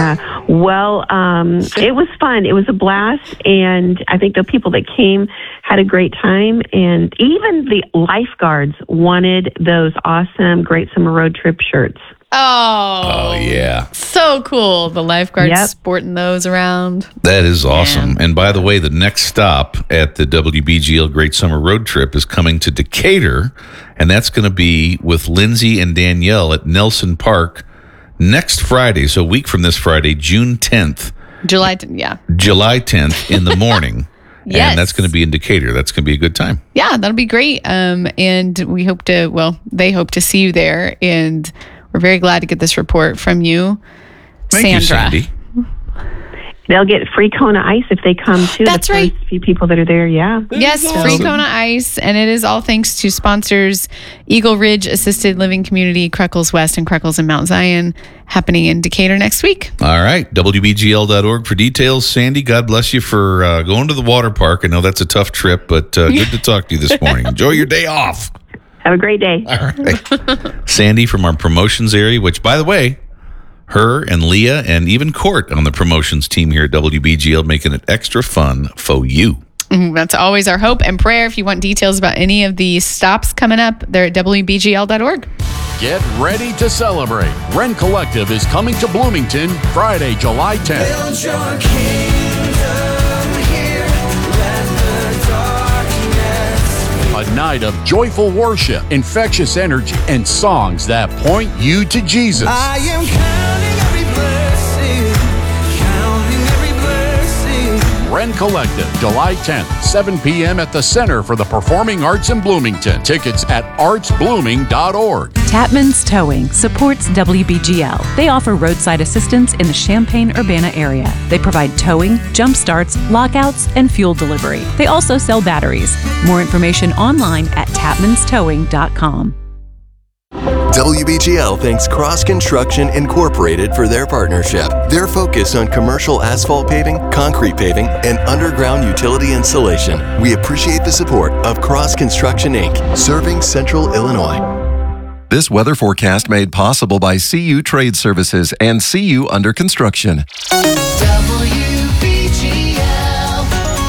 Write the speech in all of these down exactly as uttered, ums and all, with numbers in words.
Yeah. Well, um, it was fun. It was a blast, and I think the people that came had a great time, and even the lifeguards wanted those awesome Great Summer Road Trip shirts. Oh, oh yeah. So cool. The lifeguards Yep. sporting those around. That is awesome. Man. And by the way, the next stop at the W B G L Great Summer Road Trip is coming to Decatur, and that's going to be with Lindsay and Danielle at Nelson Park next Friday. So a week from this Friday, June tenth. July, yeah. July tenth in the morning. Yes. And that's going to be in Decatur. That's going to be a good time. Yeah, that'll be great. Um, and we hope to, well, they hope to see you there. And we're very glad to get this report from you, Thank Sandra. you, Sandy. They'll get free Kona Ice if they come, too. That's the right. first few people that are there, yeah. Yes, free Kona Ice. And it is all thanks to sponsors Eagle Ridge Assisted Living Community, Creckles West, and Creckles in Mount Zion, happening in Decatur next week. All right. W B G L dot org for details. Sandy, God bless you for uh, going to the water park. I know that's a tough trip, but uh, good to talk to you this morning. Enjoy your day off. Have a great day. All right. Sandy from our promotions area, which, by the way, her and Leah and even Court on the promotions team here at W B G L making it extra fun for you. Mm, That's always our hope and prayer. If you want details about any of the stops coming up, they're at W B G L dot org. Get ready to celebrate. Ren Collective is coming to Bloomington Friday, July tenth. Build your kingdom here, let the darkness. A night of joyful worship, infectious energy, and songs that point you to Jesus. I am counting every blessing, counting every blessing. Ren Collective, July tenth, seven p.m. at the Center for the Performing Arts in Bloomington. Tickets at arts blooming dot org. Tapman's Towing supports W B G L. They offer roadside assistance in the Champaign-Urbana area. They provide towing, jump starts, lockouts, and fuel delivery. They also sell batteries. More information online at tapmans towing dot com. W B G L thanks Cross Construction Incorporated for their partnership. Their focus on commercial asphalt paving, concrete paving, and underground utility installation. We appreciate the support of Cross Construction Incorporated, serving Central Illinois. This weather forecast made possible by C U Trade Services and C U Under Construction. W B G L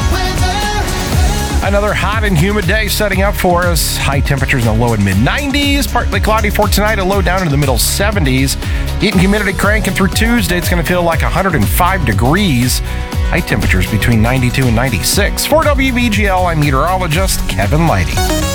weather. Another hot and humid day setting up for us. High temperatures in the low and mid nineties. Partly cloudy for tonight, a low down into the middle seventies. Heat and humidity cranking through Tuesday. It's going to feel like one hundred five degrees. High temperatures between ninety-two and ninety-six. For W B G L, I'm meteorologist Kevin Lighty.